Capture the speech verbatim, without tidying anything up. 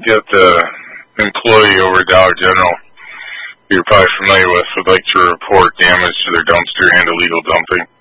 get the employee over at Dollar General, you're probably familiar with, would like to report damage to their dumpster and illegal dumping.